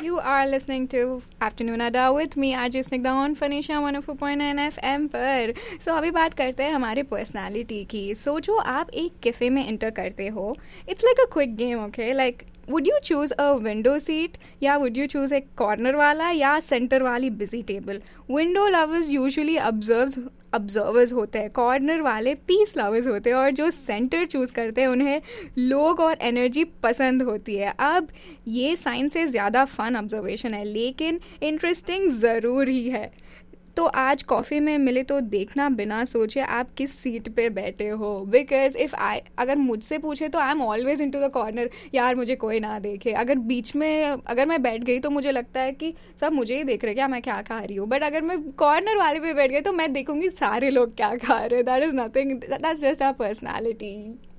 You are listening to Afternoon Ada with me, आज Snigdha on फनीशा 104.9 FM पर. So अभी बात करते हैं हमारे पर्सनालिटी की. सोचो आप एक कैफ़े में एंटर करते हो. It's like a quick game, okay? Like would you choose a window seat या would you choose एक कॉर्नर वाला या सेंटर वाली busy table. Window lovers usually observers होते हैं, कॉर्नर वाले पीस लवर्स होते हैं, और जो सेंटर चूज़ करते हैं उन्हें लोग और एनर्जी पसंद होती है. अब ये साइंस से ज़्यादा फन ऑब्जर्वेशन है लेकिन इंटरेस्टिंग ज़रूर ही है. तो आज कॉफ़ी में मिले तो देखना बिना सोचे आप किस सीट पे बैठे हो. बिकॉज अगर मुझसे पूछे तो I am always in to the corner. यार मुझे कोई ना देखे. अगर बीच में अगर मैं बैठ गई तो मुझे लगता है कि सब मुझे ही देख रहे क्या मैं क्या खा रही हूँ. बट अगर मैं कॉर्नर वाले पे बैठ गई तो मैं देखूंगी सारे लोग क्या खा रहे. That is nothing, that's just our personality.